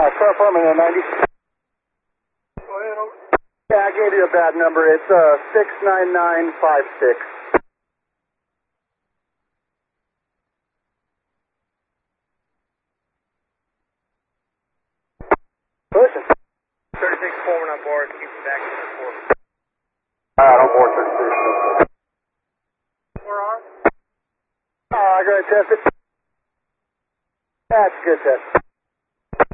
Car forming on 90. Go ahead, over. Yeah, I gave you a bad number. It's 69956. Pushing. 36 Foreman on board. Keep it back to the 4. Alright, on board 36. Where are? I'm going to test it. That's a good test.